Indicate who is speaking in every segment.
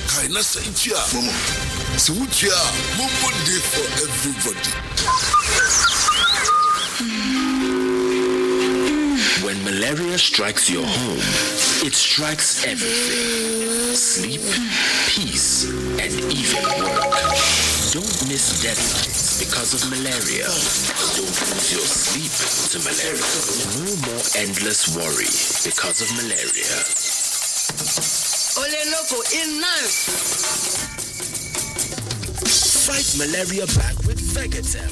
Speaker 1: Kindness and cheer, Momo. So, cheer, Momo day for everybody.
Speaker 2: When malaria strikes your home, it strikes everything. Sleep, peace, and even work. Don't miss deadlines because of malaria. Don't lose your sleep to malaria. No more endless worry because of malaria.
Speaker 3: Ole loco in now.
Speaker 2: Fight malaria back with Vegetem.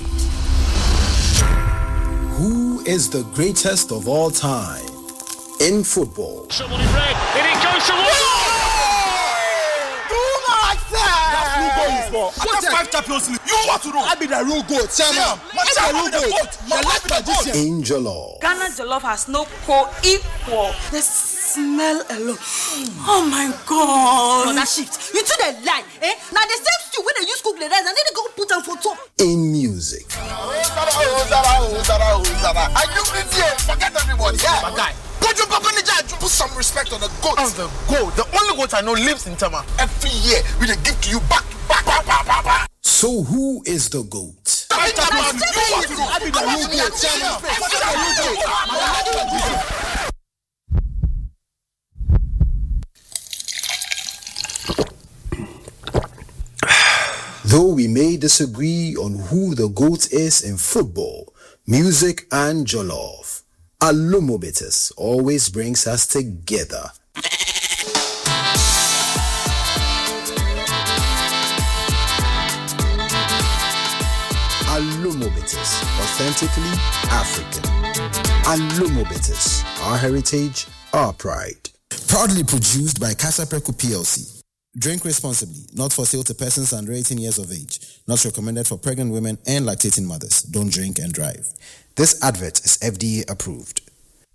Speaker 4: Who is the greatest of all time in football?
Speaker 5: Someone in red, and it goes to wall!
Speaker 6: I got 5 Champions League. You want to know? I be the real goat.
Speaker 4: Angel Jollof.
Speaker 7: Ghana Jollof has no co-equal. The smell alone. Oh my God.
Speaker 8: Oh, that shift. You to the line, eh? Now the same stew when they use cook the rice and then they go put them for top.
Speaker 4: In music.
Speaker 6: Forget everybody. Yeah. Put some respect on the goat. On the goat. The only goat I know lives in Tama. Every year, we dey give to you back.
Speaker 4: So who is the GOAT? Though we may disagree on who the GOAT is in football, music and jollof, Alumobitis always brings us together. Alumobitis, authentically African. Alumobitis, our heritage, our pride.
Speaker 9: Proudly produced by Casapreco PLC. Drink responsibly, not for sale to persons under 18 years of age. Not recommended for pregnant women and lactating mothers. Don't drink and drive. This advert is FDA approved.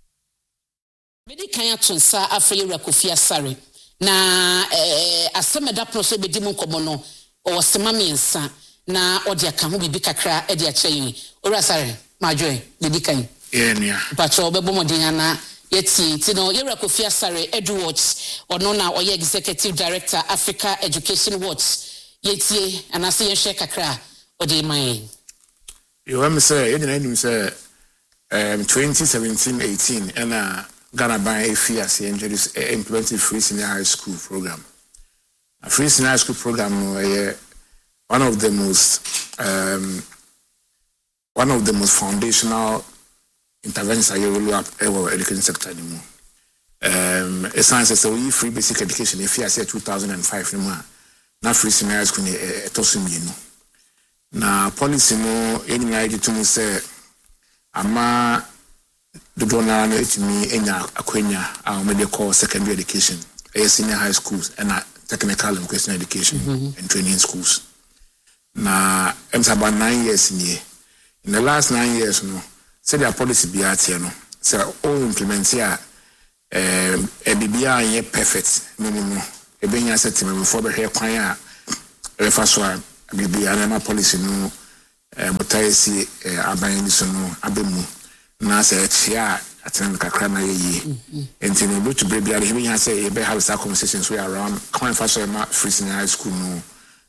Speaker 10: Kaya tunsa afre Rakofia Sare na asemeda proso bedi mu komono o sema miensa na odi aka ho bibi kakra e de akyei ora Sare majoy bedi kan
Speaker 11: enia
Speaker 10: pacho obebo modin na yeti ti no Rakofia Sare Edu Watch ono na oye executive director Africa Education Watch yeti anase ye share kakra odi man
Speaker 11: you want me say you know say 2017-18 and Ghana by AFIAS introduced implemented free senior high school program. A free senior high school program one of the most foundational interventions I roll up ever education sector anymore. A science is a free basic education AFIAS 2005 na free senior high school tosumi na policy no any idea to say ama the donor to me enya akwenya medical secondary education senior high schools and technical and vocational education and training schools na it's about 9 years in the last 9 years no say their policy be out here no say all implement here bibia ye perfect no ebenya set me before be here kwan a refa so bibia na policy no motaisi aban ni so no abemu na say chia atena kakra na ye enti no go to baby ali we yan say e be have some conversations we around come for so ma free senior high school no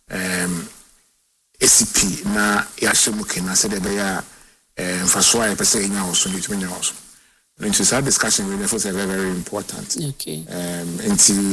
Speaker 11: ACP na ya shemuke na say de be ya mfaso ya pese nya oso ni tumenya oso enti that discussion we therefore say very important
Speaker 10: okay
Speaker 11: enti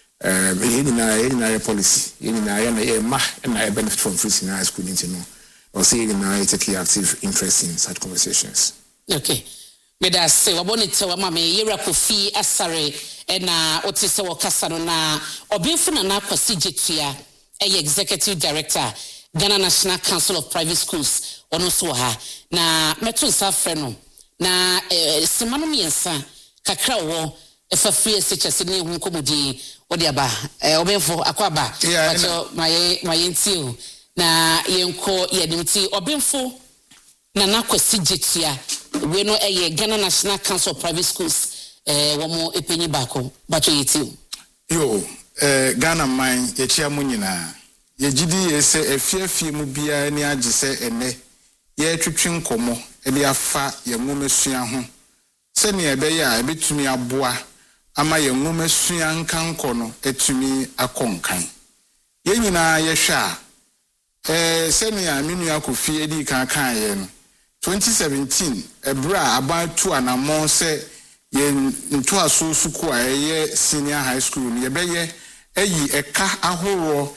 Speaker 11: any policy any na ma na benefit from free senior high school enti no or say na take active interest in such conversations.
Speaker 10: Okay. Meda se wabonite wa mame Rakofia Sare na otise wakasa no na obinfu na akwasi jetua executive director Ghana National Council of Private Schools ono so ha na meto nsa frɛ no na semano miensa kakra wo efa free SHS ne hu komodi odi aba obinfu akwaba pacho maye ntio na yenko yedimti obinfu na nakwasi jetua we no Ghana National Council of Private Schools womo epenyi bako bato yeti
Speaker 12: yo Ghana man ye chia mu nyina ye gidi ye se efie mu bia ni age se ene ye twetwe nkomo e de afa ye nwomesua ho se ne ebe ya ebetumi aboa ama ye nwomesua nkanko no etumi akonkan Yenina Yesha. Senia Minua Kofi Edi Kankan 2017 Ebra about 2 and a more say yen into a so sukua senior high school yebeye eyi eka ahoro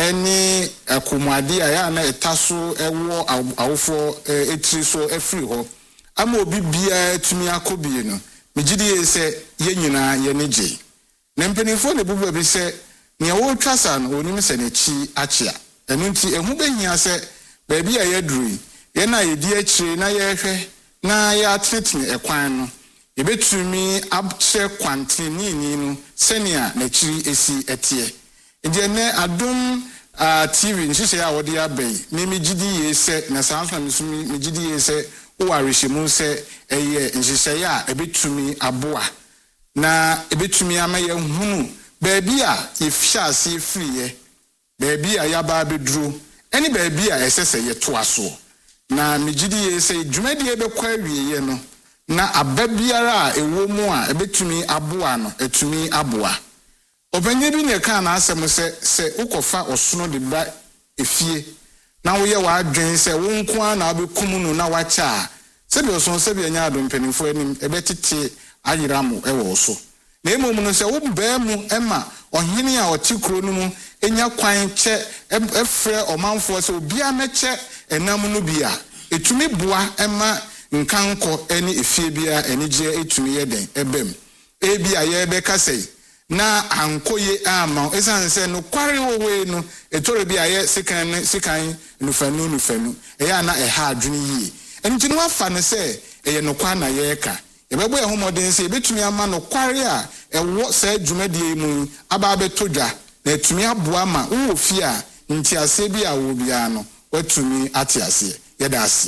Speaker 12: eni akomade aya na etaso ewo awofo etri so efri ho ama obi bia tumi akobie no megidi ye se yenyina ye neje na mpenifo ne bubu bi se ne wo twasa no onim se ne chi achia enu nti ehu behia se baabi a yeduri ye na yedi achire na ye hwe na ya tretine ekwan no yebetumi abche kwantini no senia na chiri esi etie ene adom TV nhihye a wode abai meme gidi ye se na sanfa mesumi me gidi ye se o warehemu se eye nhihye a ebetumi aboa na ebetumi amaye hunu baabi a ifia se friye baabi a yaba beduro eni baabi a esese ye to aso na me gidi ye se dwumadi ebekwa wieye no na ababiara ewo mu a ebetumi aboa no etumi aboa obanye bi ne ka na asem se ukofa osono de ba efie na wo ye wa adwen se wo nko a na obekum no na wacha se bi oson se bi anya adom penifo enim ebetete ayiramu ewo so na emom no se wo ba mu ema ohene a otikro no mu enya kwan che efre omanfo se obi a meche enam no bia etumi boa ema nkanko eni efie bia enije etumi yeden ebem ebi aye be kasei na ankoye ama esanse no kware wowe no etore bi aye sikan nufanu eya na eha adwene yi enti no afa no se eye no kwa na ye ka ebebo ye homoden se betumi ama no kware a ewo sa dwumadie mu aba betodwa na etumi aboa ma wo fi a nti ase bi a wo bia no watumi ate ase yeda ase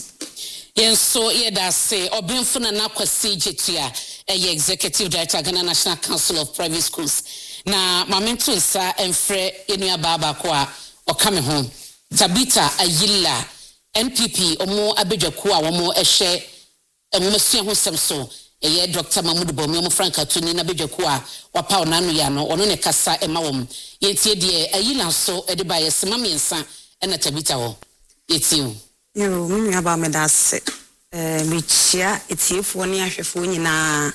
Speaker 10: yenso yeda ase obinfuna na kwasi jetua executive director Ghana National Council of Private Schools na mamento nsa emfre enua baba ko a okame ho Tabita Ayila NPP omo abedwaku a womo ehye enwomasua ho semso eye Dr. Mahmoud Bomi omo Franka Tuni na abedwaku a wapa onanu ya no ono ne kasa ema wom yetie de Ayila so ede ba yesema miensa na Tabita ho yetie
Speaker 7: yo mimi aba medase michia etiefo ne ahwefo nyina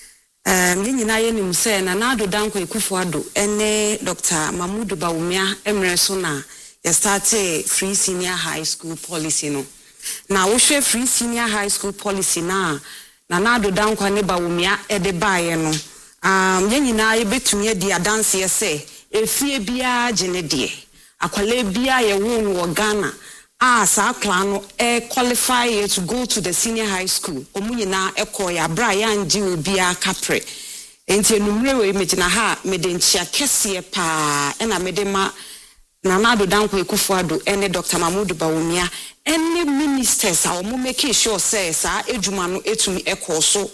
Speaker 7: nyina ye nim se na nado danko ekufu ado ene Dr. Mahmoud Bawumia emre so na ya start free senior high school policy no na wo hwe free senior high school policy na nado danko ne Bawumia ede baaye no nyina ye betumi di adanse ye se efie bia genedie akwale bia ye won wo Ghana sa klano qualify to go to the senior high school omunyina ekoya bra ya nji obi akapre enti enumre we megina ha medenchia kese pa na medema nanado danko ekufuado ene Dr. Mahmoud Bawumia ene ministers a omo make sure say sa edwuma no etumi ekoso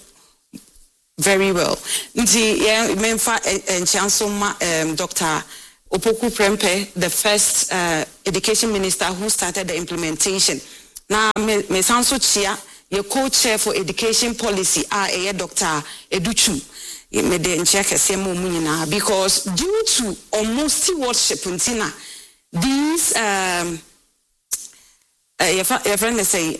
Speaker 7: very well nti memfa enchanso ma Dr. Opoku Prempe, the first education minister who started the implementation. Now, me sanso chia, your co-chair for education policy, Dr. Educhu. Me de ncheke semo munina because due to almost stewardship untina, these your friend say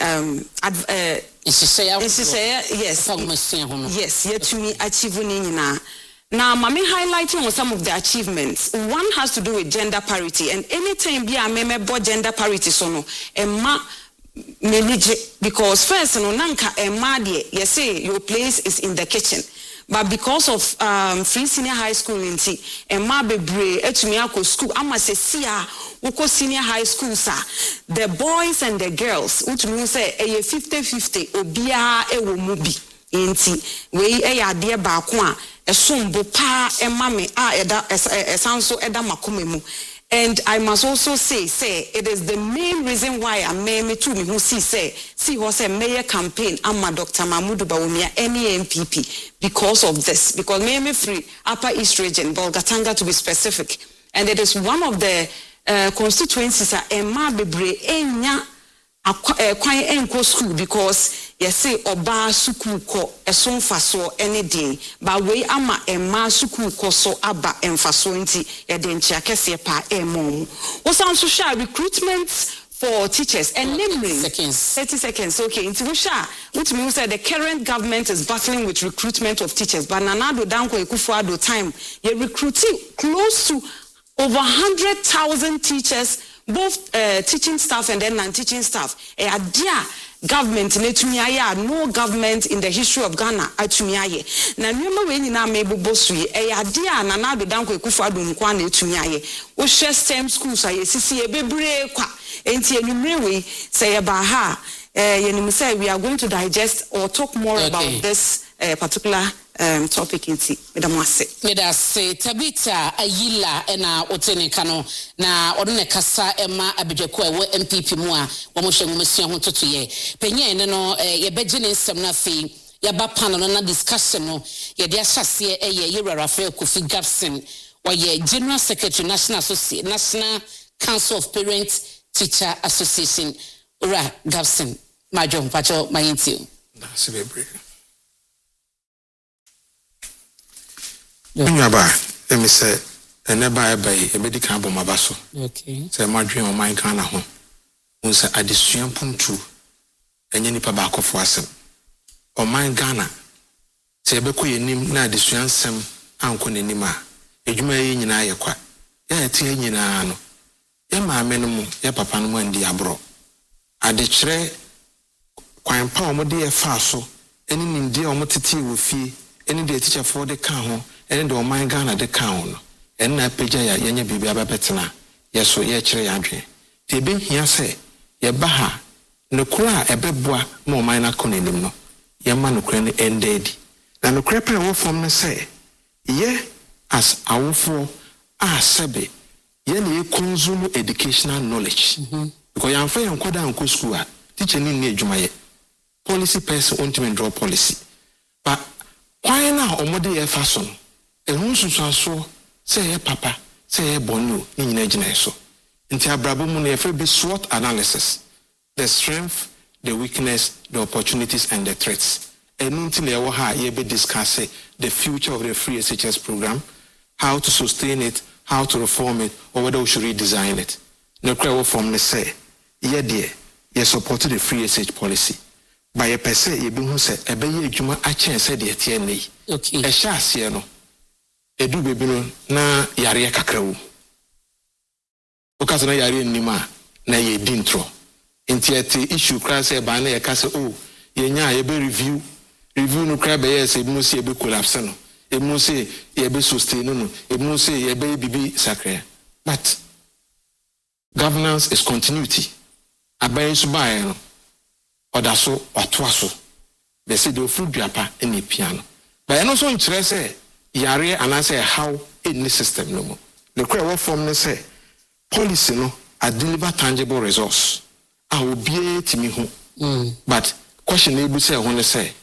Speaker 7: yes, yet to me achieving na. Now, Mami highlighting on some of the achievements. One has to do with gender parity, and anytime be a member gender parity sono, ma manage because first no nanka madie, you say your place is in the kitchen. But because of free senior high school inti, ma bebre etumiako school, ama se siya uko senior high school sa, the boys and the girls, utumi say 50-50 obia ewo mubi inti we ade ba ko a esombo pa emame eda esanso eda makomemu. And I must also say it is the main reason why I me to me who see was a mayor campaign ama Dr. Mahmoud Bawumia any MPP because of this, because me free Upper East Region Bolgatanga to be specific, and it is one of the constituencies a ema bebre enya kwan enko school because yɛse ɔbaa sukuu kɔ ɛso mfaso ɛne den ba wei ama ɛma sukuu kɔ so aba mfaso nti yɛde nkyia kɛseɛ pa ɛmɔ wosan so hwɛ recruitment for teachers and namely 30 seconds okay into which means that the current government is battling with recruitment of teachers but Nanado Danko Ekufuado time you recruiting close to over 100,000 teachers both teaching staff and then non-teaching staff dear government no government in the history of Ghana atumiaye na nyoma we nyina mebobɔ so yi dear Nanado Danko Ekufuado nkwa na etumiaye wo hwɛ STEM schools ayesisi ebebre kwa enti enumre we say about ha say we are going to digest or talk more about this particular topic inti medamase
Speaker 10: Tabita Ayila ena otene kano na odone kasa ema abedwako ewo MPP mu a wo hwe ngomesua ho totoye penye ne no ye beje ne nsem na fe yaba panel na discussion no ye de ahyase Yewura Raphael Kofi Gabson oye General Secretary National Council of Parents Teacher Association Ura Gabson Major Pacho Mayinti
Speaker 11: that's very brave. Nyaba emi say eneba ebe medical bomb abaso
Speaker 10: okay
Speaker 11: say madwen o man kan na ho unsa adesua puntu enye nipa ba akofo asem o man Ghana say ebekọ yenim na adesua nsem anko nanim a edwuma ye nyina ye kwa ya tie nyina no ya maame no mu ya papa no mu andi abro adekere kwan pa o mo de fa so eni nindi o mo tete wo fie eni de teacher for de kan ho eni de o man Ghana de kan ho no eni na pagya ya yenye bibia abetena yeso ye kire ya adwen te be hia se ye ba ha no kura ebeboa mo man na konanim no ye ma no kura ne ended na no kura pa wo form no se ye as awofo sebe ye na consume educational knowledge because you am fair nkoda nko school a teacher ni na adwuma ye policy person ultimate draw policy but why now omode ye fason ehun susuaso say ye papa say ye bonu ni nyina gina so nti abrabo mu na ye be SWOT analysis the strength the weakness the opportunities and the threats enu nti na ye wo ha ye be discuss the future of the free SHS program how to sustain it how to reform it or whether we should redesign it no cry from the say ye dear ye support the free SH policy by a per se ye be hu say ebe ye adwuma a chen say de tie nei
Speaker 10: okay
Speaker 11: e sha ase no edu bebi no na yare kakrawu o ka se na yare nima na ye dintro enti issue cry say ba na ye ka say oh ye nya ye be review no cry be ye say mu say be collapse no e mu say ye be sustain no e mu say ye be bibi sacre but governance is continuity abayin so ba no odaso watoaso they say the food biapa in piano but I know so interest yare anase how in the system no more the cry what form they say policy no I deliver tangible results I will be timi ho but question able say when they say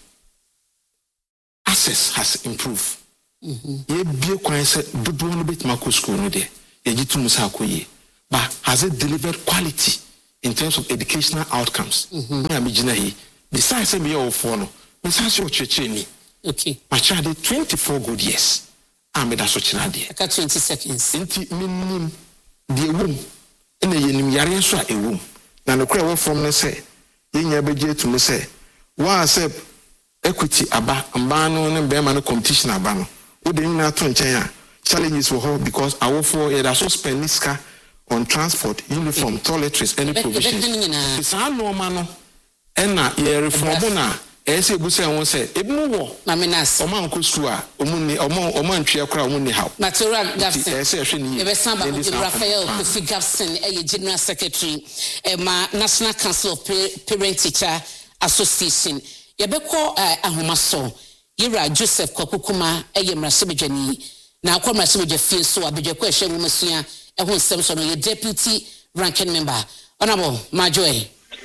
Speaker 11: access has improved ye bie kwan say dodo no bit mako school no de ye jitu musa akoye but has it delivered quality in terms of educational outcomes me am gina hi besides say me all for no me say so cheche ni
Speaker 10: okay
Speaker 11: my child 24 good years am da so china de
Speaker 10: aka 20 seconds
Speaker 11: enti minim de ewum ena yenim yare so a ewum na no kra wo from no say yenya beje to me say wa say equity aba mba no ne be ma no competition aba no wo de nyina to nchen a challenges for her because awofo e da so spend niska on transport uniform toiletries any provisions it's a normal no ena ye reform na say busa won say ebimu wo
Speaker 10: mamenas
Speaker 11: omanko school a omunni omantwe akra omunni how
Speaker 10: Natural Gabson
Speaker 11: say hwe ni
Speaker 10: Ebesamba Raphael Kofi Gabson General Secretary National Council of Parent Teacher Association yebeko ahomaso Yewura Joseph Kokukuma mrasebedwani na akwamrasebedwa fie so abedwako ehwe ngomesua ehun sem so no ye deputy ranking member honorable Majoy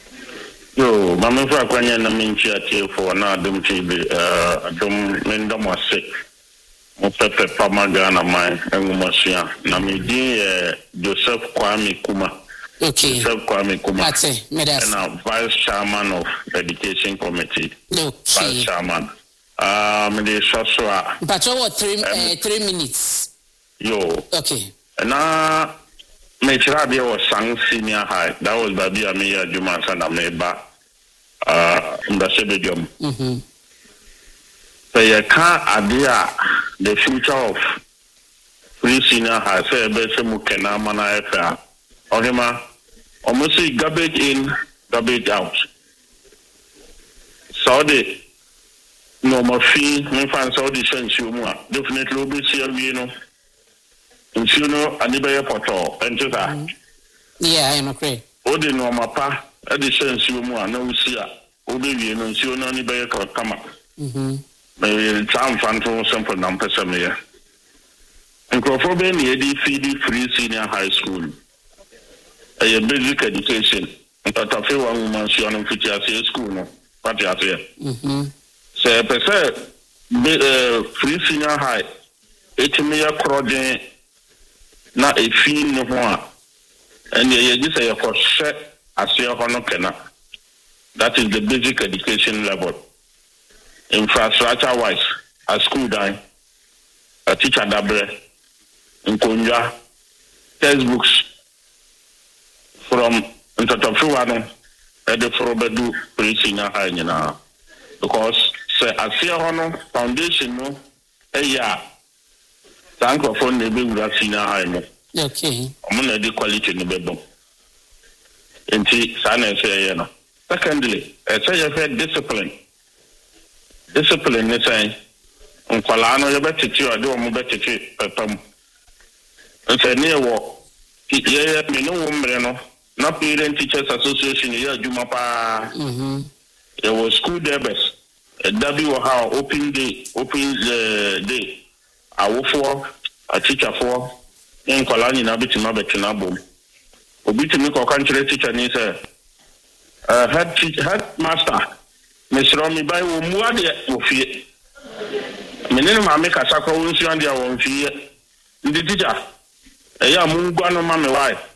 Speaker 13: yo mama fa kwanya na minchi ate for na adum chibi adum mendom ase mo pepe pamaga na mai ngomesua na medi Joseph Kwame Kuma
Speaker 10: Okay.
Speaker 13: Joseph Kwame Kuma.
Speaker 10: And
Speaker 13: I'm Vice Chairman of Education Committee.
Speaker 10: Okay.
Speaker 13: Vice Chairman. The Shosua.
Speaker 10: But over 3 minutes.
Speaker 13: Yo.
Speaker 10: Okay.
Speaker 13: And now, Metradia was Sang Senior High. That was Babi Amia Juma Sana Meba. In the Sebedium. So you can't idea the future of free senior high. Say, Bessemukena Mana FA. Ohima, almost say garbage in, garbage out. So the normal fee, me find Saudi sense you more. Definitely will be CLV, and you know, and the portal, and to that.
Speaker 10: Yeah, I am okay.
Speaker 13: All the normal pa, at the sense you more, no see, Obi, you know, you know, any come up. Maybe time phantom simple number some here. And Crawford in the feed free senior high school. A basic education. And that a few women see on future school. No, what you are saying. So, per se, free senior high. 8 million crowding. Not a fee no more. And you just say for set as your honor cannot. That is the basic education level. Infrastructure wise, a school dime, a teacher double, in Konja, textbooks from Intertofuano, at the Frobedu, pre-senior high now. Because, say, I see a honor foundation, no, a year. Thank you for the big senior high.
Speaker 10: Okay.
Speaker 13: I'm going to do quality in the bedroom. And see, Sana say, you know. Secondly, I say, you have discipline. Discipline is saying, Unqualano, you better to I do a better to and say, near war. Yeah, me no woman, not Parent Teachers Association, yeah, Jumapa. There was school debts. A W how open day, day. I work for a teacher for in Colani Nabitima Betinabo. Obitimi country teacher needs a headmaster. Mr. Romy by Muadia of fear. Minimum make a sacro on the one fear. The teacher, a young Mungano Mammy wife.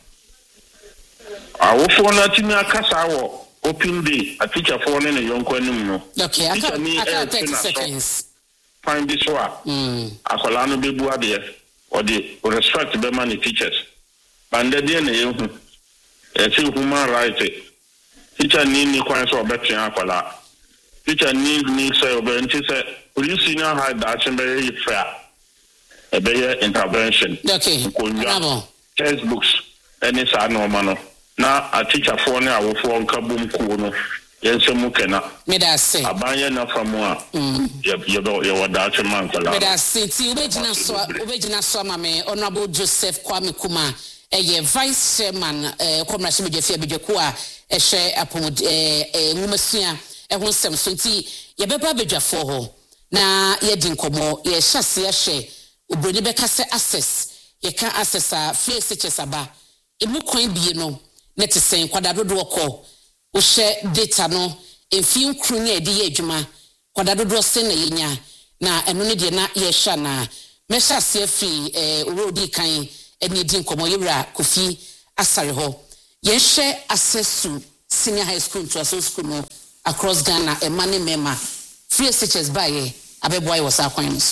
Speaker 13: I will phone a Timia Casawo, open day, a teacher phone in a young Quenino.
Speaker 10: Okay, I can't 30 seconds.
Speaker 13: Find this one. A Colano Bebuadia, or the respect the money teachers. But the DNA, a few human rights. Teacher need me quite so better Aquala. Teacher need me say, and she said, will you see now how that's very fair? A better intervention.
Speaker 10: Okay.
Speaker 13: Textbooks, any sad no man. Now a teacher for now will form Kabum Kuno. Yes, Mukena.
Speaker 10: May I say?
Speaker 13: A banyan from one. You were that man.
Speaker 10: May I say, original Swamame, Honorable Joseph Kwame Kuma, a vice chairman, Commercial Media Bidjakua, a share upon Mumasia. Ehun sem so nti ye beba bedwa for ho na ye din komo ye hyase ye hye obroni beka se access ye ka access a free SHS aba emu kwan bie no net sen kwada dodo ko wo hye data no emfi nkru nya edi ye adwuma kwada dodo sen na yenya na eno ne de na ye hya na me hyase afi orodi kan eni din komo ye wura Kofi Asare ho ye hye access to senior high school to school no across Ghana a money mema free SHS by abeboy was our coins.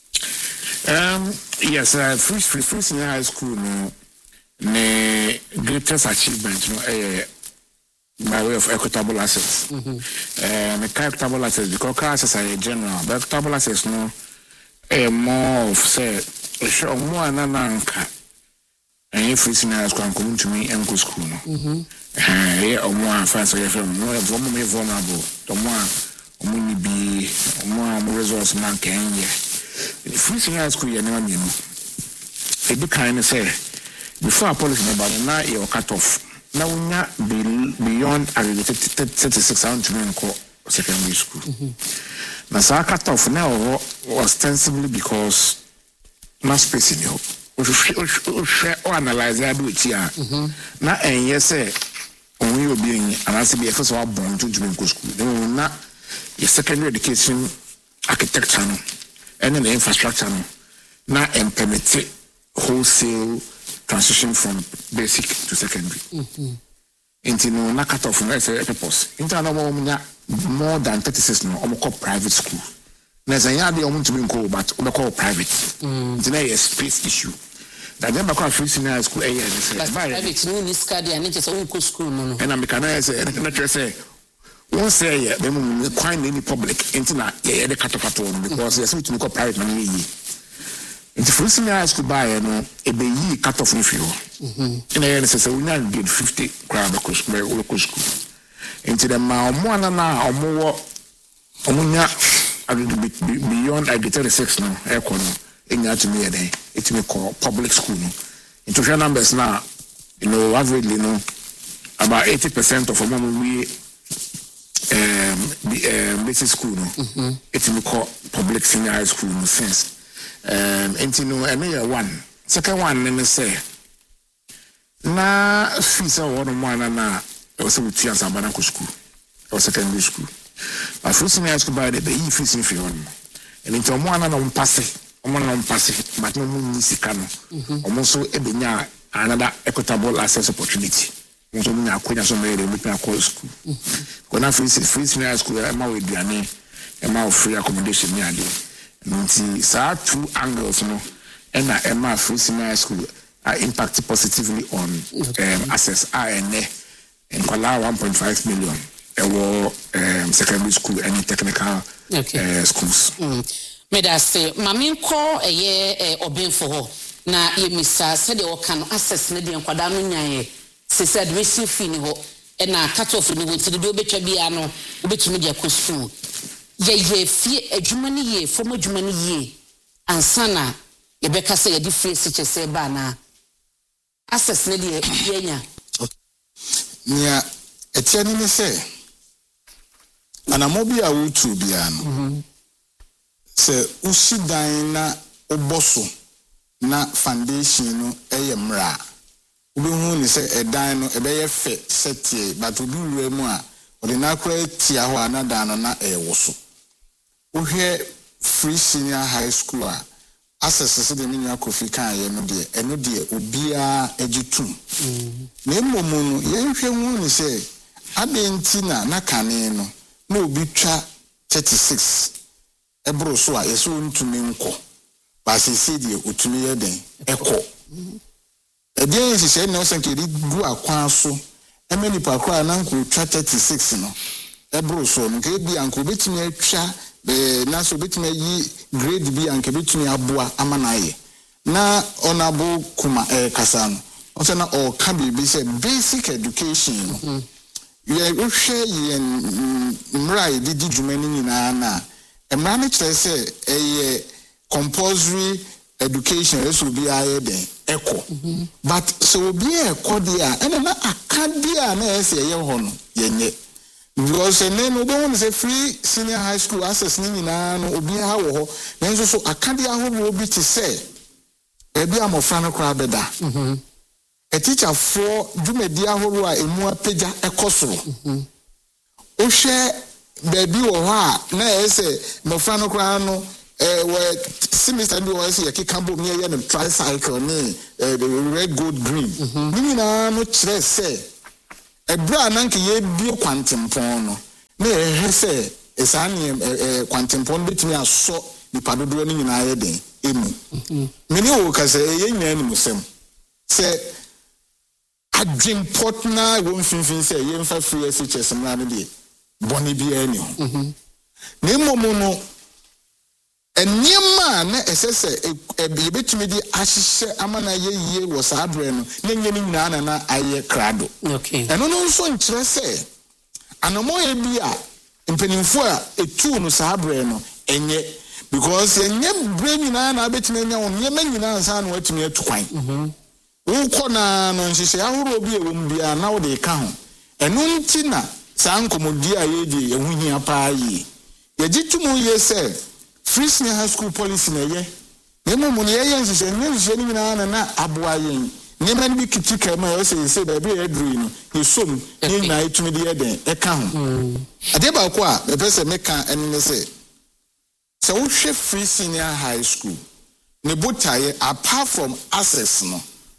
Speaker 11: Yes, free senior high school no the greatest achievement by way of equitable access. Equitable access because classes are general, but equitable access no more of say show more nananka and free senior high school and come to me and go school no. Yeah, or more fancy from no vulnerable, the more be more resource man can ye. Free senior high school, you never knew. A big kind of say before a policy about now you're cut off. Now we're not beyond 36 to me secondary school. Now, so I cut off now ostensibly because no space in you. We analyze that with you. Now, and yes, when you being and I say first of all born to Jamaica school, then not your secondary education architecture and then the infrastructure now and permit wholesale transition from basic to secondary. Into no na cut off no say purpose. Into no more than 36 no call private school. Na say ya dey to be call but we call private. Into na a space issue. That them call free senior school
Speaker 10: private no ni study and just own school no.
Speaker 11: And I'm can say na say one say yeah them quite any public into na yeah the cut off because yes we to call private no ni. Into free senior school buy no e be yi cut off no feel. And I say we now get 50 crowd across my local school. Into the ma omo na omunya beyond I get 36 now aircon enya to me then it me call public school no. Into your numbers now averagely no about 80% of them we basic school no. It me call public senior high school no sense. Into no any one second one let me say na fees one na also with tears abana school or secondary school. But first senior school by the fees in free one. And into one na pass but no money sikano. Also ebenya another equitable access opportunity. So we na kwenya so me dey make na call school. Kona free senior school e ma we duane e ma free accommodation ni ade. Nti sa two angles no e na e ma free senior school impact positively on access and kwala 1.5 million secondary school and technical schools.
Speaker 10: Me da say mami nko obenfo ho na yemisa se de oka no access ne de nkwada no nyaye se said receive fee ni ho na cut off ni wonti de obetwa bia no obetumi de akọ school ye fie adwuma ni ye form adwuma ni ye ansana ye beka se ye di free se se ba na access ne de yenya
Speaker 12: nia etiani ne se anamobi a wutu bia no se usidan na oboso na foundation no eyemra obehu ni se edan no ebeye fe setie but obi wura mu a ode na akra tia ho anada no na ewoso ohwe free senior high school a access se de menua kofi kan ye no de eno de obia egitum na momu no ye hwe hu ni se adentina na kane no na obi twa 36 ebro so a yeso ntumi nko ba se se de otumi ye den eko ebien hihye na osanke ri gu akwan so emeni pakra na nko twa 36 no ebro so no ke bi anko betumi atwa na so betumi yi grade bi anke betumi aboa amanaye na onabo kuma kasa no o na o ka bi say basic education ye hwe ye mrai di djumani nyina na emra ne kire say compulsory education eso bi aye den eko but so bi eko dia ena na akadia na ese ye ho no yenye because ene no don say free senior high school access ni nyina no obi ha wo ho nenso so akadia ho wo bi ti say ebi amofra no kra beda a teacher for djumedi ahoro a emu apega ekosoro ohwe baby wo ho a na ese mofra no kra no we semester bi wo se ye kikambo me ye no tricycle ni the red gold green ni na no kire se ebra na nke ye bi kwantempon no na ye se esani kwantempon betimi aso nipadodo ni nyina ye den emu meni wo ka se ye nyina ni musem se adwin partner won finfin se ye mfa free SHS na no de boni bi ani ho na momo no enima na esese ebetumi di ahihye amana ye wo sabre no na nyeni nyina na aye krado
Speaker 10: okay
Speaker 12: eno no nso nkire se anomo ye bi a mpanimfo a etu no sabre no enye because enye brain nyina na abetumi nya won ye manyina ansa na watumi atukwan uko na no nhihye ahoro bi ewo mbia na wo de ka ho eno nti na sankomodi a ye di ehuhia pa yi ye gitumu ye se free senior high school policy na ye nemu ne ye nhihye ni nyina na aboa yen nyema ni bi kitika ma ye se da bi edru no ye som ni na etumi de ye den e ka ho ade ba ko a be se meka enne se wo hwe free senior high school ne botaye apart from access no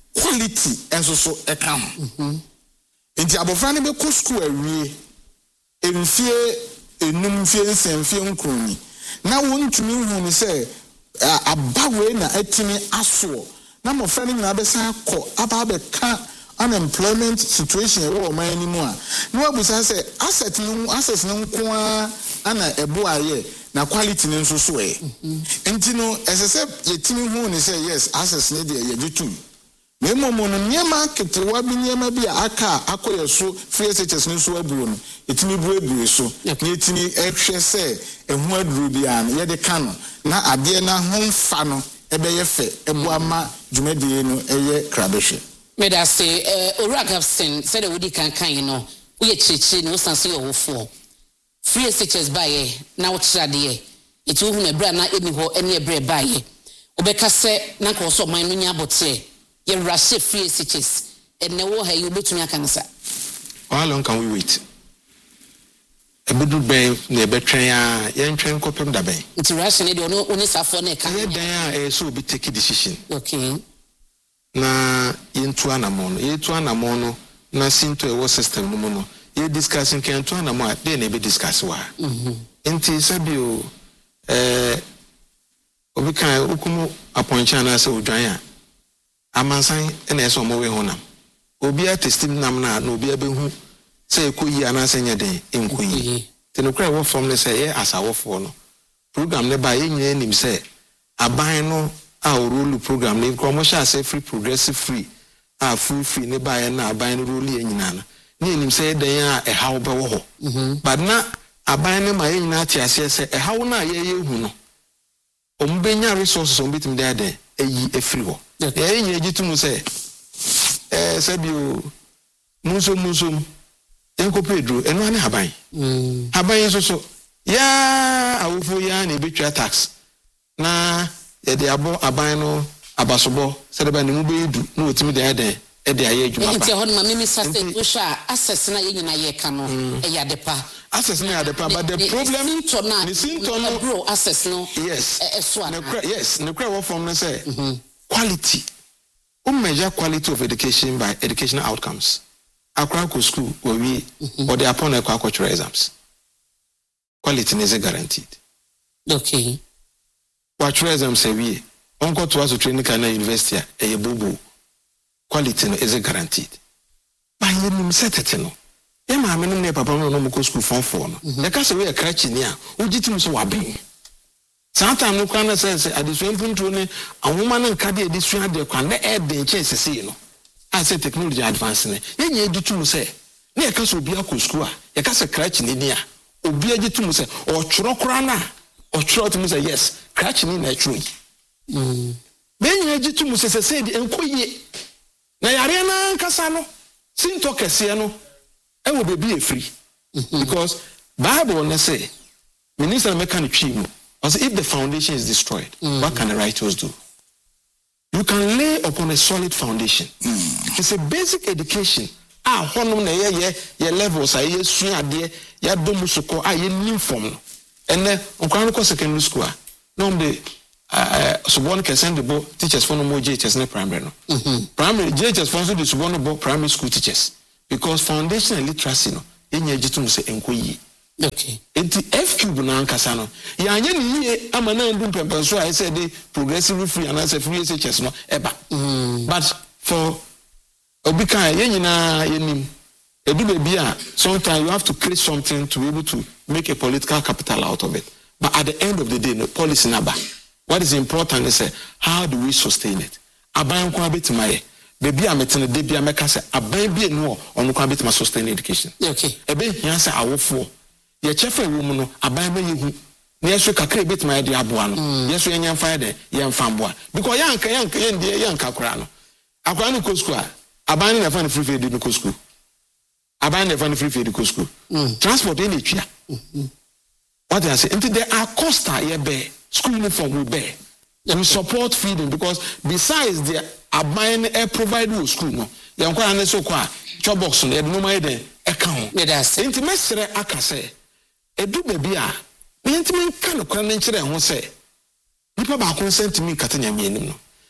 Speaker 12: quality enso so eka ho enti abofra ne be ko school awie emfie enum fie nsemfie nkroni na wontumi hu ni say abawe na atimi aso na mofra ne na be sa akọ aba be ka unemployment situation e wo man ni mu a na wabusa say asset no nko ana ebo aye na quality ne nso so enti no esese yetimi hu ni say yes access ne de ye jitum memomo no niema ketewa bi niema bi aka akoye so free SHS no so aburo no etimi buebue so na etimi ehwe se ehu aduru bi an ye de ka no na ade na homfa no ebeye fe ebo ama dwumadie no eye krabehwe
Speaker 10: meda say Oragafsen said we di kan no we chichi no sanse yo wofo free SHS baye na wo trade eti wo hu na bra na eni ho ene ebre baye obeka se na ko so man no nya bote ye rush free SHS ene wo ha you betumi aka nsa
Speaker 11: how long can we wait ebudu ben na ebetwen a ye ntwen kopem da ben
Speaker 10: nti rush ne de ono oni safo na ka
Speaker 11: ye dan a so be take decision
Speaker 10: okay
Speaker 11: na yentu anamon no na sinto e wo system no no ye discussing kan to anamon dey na be discuss wa enti sabio obi kan ukumu appointment na se odwan a amansan na eso mo we honam obi a testim nam na obi abehu se ekoyi anase nya den enkoyi tenokra wo form ne se ye asawofo no program ne ba ye nyina nim se aban no a role program ne ko sha say free progressive free a free ne ba ye na aban no role ye nyina na ne nim se den a how be wo ho but na aban ne ma ye nyina ati ase se how na ye hu no ombenya resources ombitim dey there eyi efri ho ye nyina gitum se sabio muso enko pedro eno ane haban so ya awofo ya na ebetwa tax na ye de abo aban no abasobo se de ba ne mu be edu na otimi de eden e de aye adwuma ba
Speaker 10: nti ho na mimi sa se usha access na ye nyina ye ka no e ya de pa
Speaker 11: access na ya de pa but the problem
Speaker 10: the symptom no bro access no
Speaker 11: yes
Speaker 10: so
Speaker 11: yes no cry what from no say quality measure quality of education by educational outcomes akwa school where we or the upon akwa exams quality is guaranteed
Speaker 10: okay
Speaker 11: what exams say we onko to us training kana university e bubu quality is guaranteed by you set no e ma me no papa no mo ko school form 4 no e ka se we e kra chini a ogitim so waben sometimes no kana say addition punto ne ahoma na nka de addition ade kwa na e de chance say no I say technology advance ne ye editum say na e ka so obi akọ school a e ka se kra chini ni a obi agitum say o choro kra na o choro tum say yes kra chini na choro yi ben ye agitum say de enkoye na yare na nkasa no sinto kese no e wo bebi e free because Bible na say minister mechanic chimu as if the foundation is destroyed, what can the righteous do? You can lay upon a solid foundation. It's a basic education. Honum na ye levels are ye swing de ya domu soko ye new form. And then on secondary school. No de so one can send the bo teachers for no more JHS na primary no. Primary JHS for the subono bo primary school teachers because foundation and literacy no enye jitum se enkoyi.
Speaker 10: Okay.
Speaker 11: Enti F cube na ankasa no. Ya anye ni ye ama na ndum pempen so I said the progressive free and as free SHS no eba. But for obika ye nyina ye nim edu be bia sometimes you have to create something to be able to make a political capital out of it. But at the end of the day no policy naba. What is important is how do we sustain it? Aban kwa betimaye. Baby ametene de bia meka say aban bia no ono kwa betima sustain education.
Speaker 10: Okay.
Speaker 11: Ebe hia say awofo ye chefa ewu mu no aban ba yehu na yeso kakra betima ye de aboa no yeso yenyan fa de ye mfa boa because yanka ye ndie yanka kora no akora no school aban na fa no free feed no school aban na fa no free feed no school transport any twia what I say into there are cost ye be school uniform we be we support feeding because besides the aban provide with school no yankwa na so kwa chobox no ye no mai de e ka ho into mesere aka say edu baby a me ntimi kan no kwan nkire ho se nipa ba ko sentimi katanya me anim no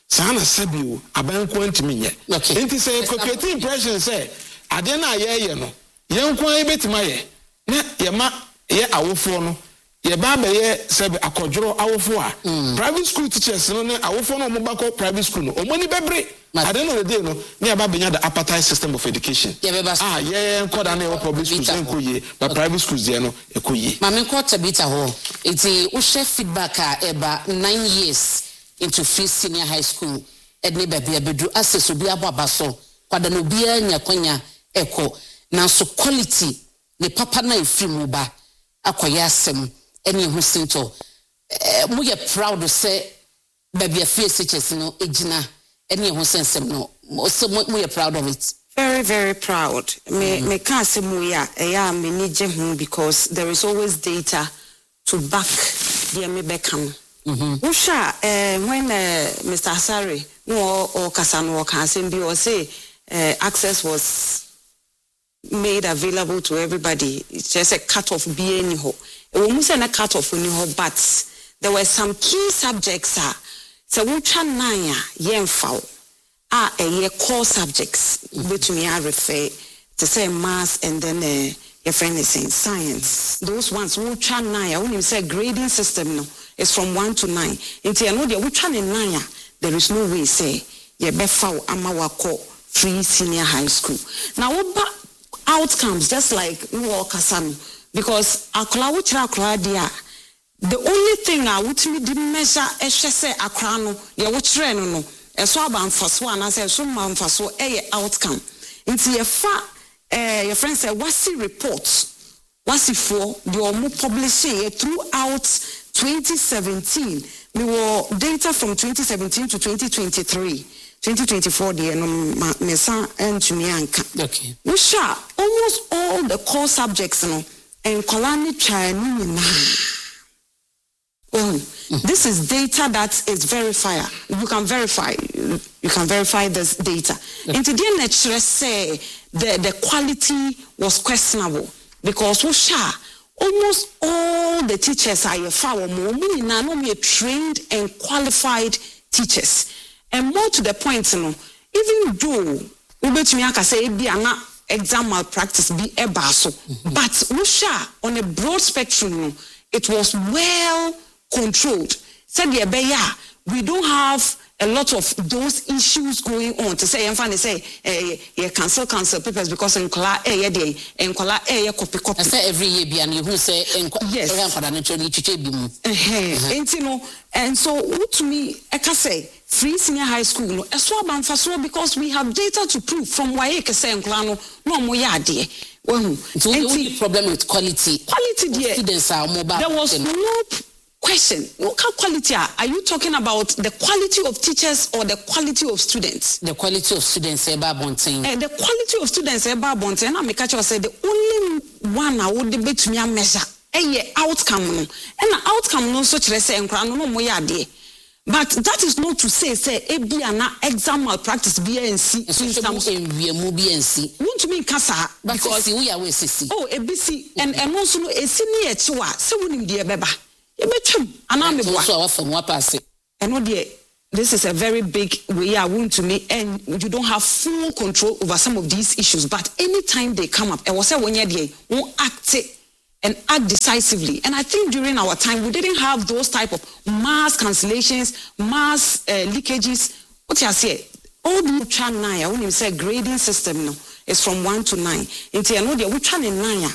Speaker 12: sana sabio abanko ntimi nye enti say create impression say ade na ye no yenko ebetima ye na ye ma ye awofo no ye ba be ye sebe akodworo awofo a private school teachers no ne awofo no mo bako private school no omoni bebre ade no dey no ne aba benya the apartheid system of education ye enkoda na public schools enkoye but private schools dey no ekoye
Speaker 10: mame ko tabita ho iti wo share feedback eba 9 years into free senior high school edne baby abedu access obi abaso kwada no bia nya kwanya eko na so quality ne papa na efiri ba akoya asem ene hu sinto mo ye proud say baby afie SHS no ejina ene hu sensem no so mo ye proud of it.
Speaker 7: Very, very proud. Me can't say muya me need hu because there is always data to back the me beckham. Usha when Mr. Asare no or Kasano can say or say access was made available to everybody. It's just a cut off being ho. Almost a cut off when you but there were some key subjects so wucha naya yen foul a core subjects which me I refer to say math and then your friend is saying science. Those ones wucha naya when you say grading system no is from 1 to 9. Into you know the wucha naya there is no way say ye be foul amawako free senior high school. Now what outcomes just like no kasano because akla wucha dia the only thing I would me measure say akra no ye wuchre no so abanfaso ana say so manfaso outcome into your your friend say what's the report what's it for the omo publishing throughout 2017 we were data from 2017 to 2023 2024 the no mesa and to me anka
Speaker 10: okay
Speaker 7: we share almost all the core subjects no and kolani chani na this is data that is verified. You can verify this data. And today, let's say the quality was questionable because almost all the teachers are trained and qualified teachers. And more to the point, even though we say exam malpractice be a basso, but on a broad spectrum, it was well controlled. Said we don't have a lot of those issues going on to say cancel papers because in kola copy
Speaker 10: say every year be and you say
Speaker 7: yes and so to me I can say free senior high school no because we have data to prove from why say no mo yade
Speaker 10: so the problem with quality
Speaker 7: there
Speaker 10: students are mobile
Speaker 7: there was no question. What quality are you talking about? The quality of teachers or the quality of students?
Speaker 10: The quality of students, the
Speaker 7: quality of students, and I make sure say the only one I would debate to me measure outcome, and the outcome no such say and no more yade. But that is not to say be an exam malpractice BNC. Want to mean kasa
Speaker 10: because we are
Speaker 7: ABC and also a senior chiwa. So we need beba. This is a very big way I want to me, and you don't have full control over some of these issues. But anytime they come up, I was saying when you won't act and act decisively. And I think during our time we didn't have those type of mass cancellations, mass leakages. What you say? All the channel when you say grading system no is from 1 to 9. Into you know the which channel 9